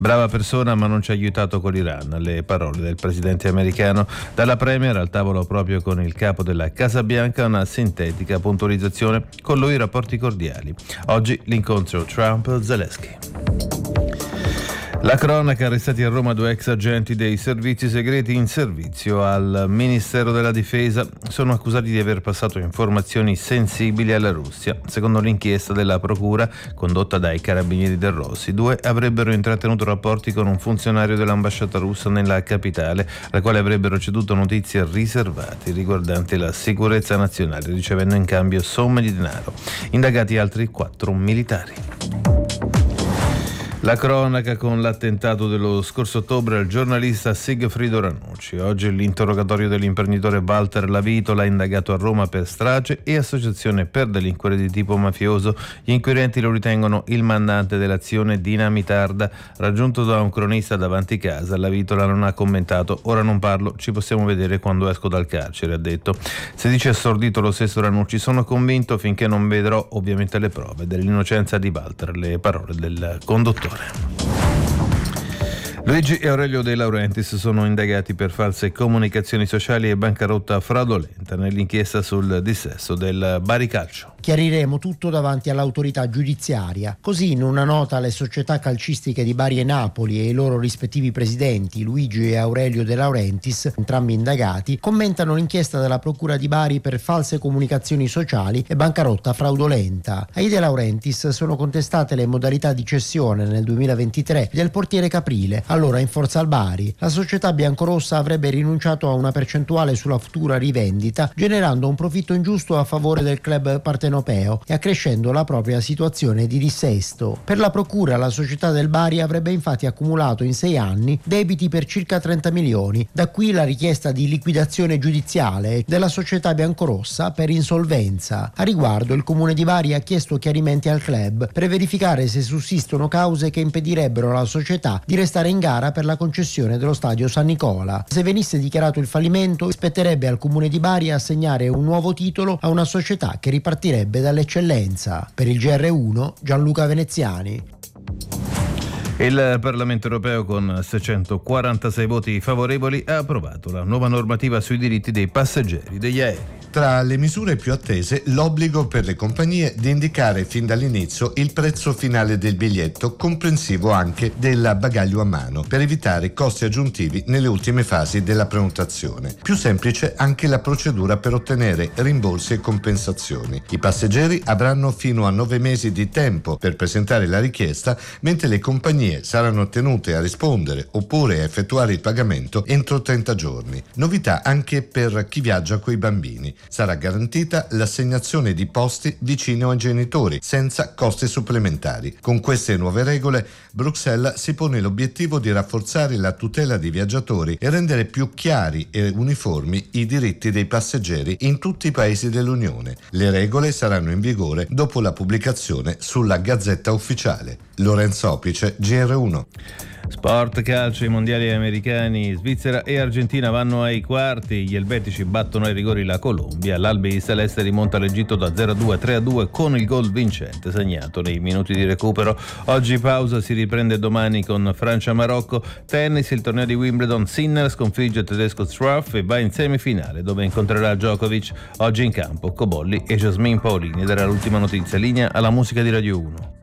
Brava persona ma non ci ha aiutato con l'Iran, le parole del presidente americano. Dalla Premier al tavolo proprio con il capo della Casa Bianca una sintetica puntualizzazione, con lui rapporti cordiali. Oggi l'incontro Trump-Zelensky. La cronaca: arrestati a Roma 2 ex agenti dei servizi segreti in servizio al Ministero della Difesa. Sono accusati di aver passato informazioni sensibili alla Russia. Secondo l'inchiesta della procura condotta dai carabinieri del Rossi, 2 avrebbero intrattenuto rapporti con un funzionario dell'ambasciata russa nella capitale, alla quale avrebbero ceduto notizie riservate riguardanti la sicurezza nazionale, ricevendo in cambio somme di denaro. Indagati altri 4 militari. La cronaca con l'attentato dello scorso ottobre al giornalista Sigfrido Ranucci. Oggi l'interrogatorio dell'imprenditore Walter Lavitola, indagato a Roma per strage e associazione per delinquere di tipo mafioso. Gli inquirenti lo ritengono il mandante dell'azione dinamitarda. Raggiunto da un cronista davanti casa, Lavitola non ha commentato: ora non parlo, ci possiamo vedere quando esco dal carcere, ha detto. Se dice assordito lo stesso Ranucci: sono convinto finché non vedrò ovviamente le prove dell'innocenza di Walter, le parole del conduttore. Luigi e Aurelio De Laurentiis sono indagati per false comunicazioni sociali e bancarotta fraudolenta nell'inchiesta sul dissesto del Bari Calcio. Chiariremo tutto davanti all'autorità giudiziaria. Così, in una nota, le società calcistiche di Bari e Napoli e i loro rispettivi presidenti, Luigi e Aurelio De Laurentiis, entrambi indagati, commentano l'inchiesta della Procura di Bari per false comunicazioni sociali e bancarotta fraudolenta. Ai De Laurentiis sono contestate le modalità di cessione nel 2023 del portiere Caprile, allora in forza al Bari. La società biancorossa avrebbe rinunciato a una percentuale sulla futura rivendita, generando un profitto ingiusto a favore del club partenopeo e accrescendo la propria situazione di dissesto. Per la procura, la società del Bari avrebbe infatti accumulato in 6 anni debiti per circa 30 milioni. Da qui la richiesta di liquidazione giudiziale della società biancorossa per insolvenza. A riguardo, il comune di Bari ha chiesto chiarimenti al club per verificare se sussistono cause che impedirebbero alla società di restare in gara per la concessione dello stadio San Nicola. Se venisse dichiarato il fallimento, spetterebbe al comune di Bari assegnare un nuovo titolo a una società che ripartirebbe dall'eccellenza. Per il GR1, Gianluca Veneziani. Il Parlamento europeo, con 646 voti favorevoli, ha approvato la nuova normativa sui diritti dei passeggeri degli aerei. Tra le misure più attese, l'obbligo per le compagnie di indicare fin dall'inizio il prezzo finale del biglietto, comprensivo anche del bagaglio a mano, per evitare costi aggiuntivi nelle ultime fasi della prenotazione. Più semplice anche la procedura per ottenere rimborsi e compensazioni. I passeggeri avranno fino a 9 mesi di tempo per presentare la richiesta, mentre le compagnie saranno tenute a rispondere oppure a effettuare il pagamento entro 30 giorni. Novità anche per chi viaggia coi bambini. Sarà garantita l'assegnazione di posti vicino ai genitori, senza costi supplementari. Con queste nuove regole, Bruxelles si pone l'obiettivo di rafforzare la tutela dei viaggiatori e rendere più chiari e uniformi i diritti dei passeggeri in tutti i paesi dell'Unione. Le regole saranno in vigore dopo la pubblicazione sulla Gazzetta Ufficiale. Lorenzo Opice, GR1. Sport, calcio, i mondiali americani. Svizzera e Argentina vanno ai quarti. Gli elvetici battono ai rigori la Colombia. L'Albi Celeste rimonta l'Egitto da 0-2 a 3-2 con il gol vincente segnato nei minuti di recupero. Oggi pausa, si riprende domani con Francia-Marocco. Tennis, il torneo di Wimbledon. Sinner sconfigge il tedesco Struff e va in semifinale, dove incontrerà Djokovic. Oggi in campo Cobolli e Jasmine Paolini. Ed era l'ultima notizia. Linea alla musica di Radio 1.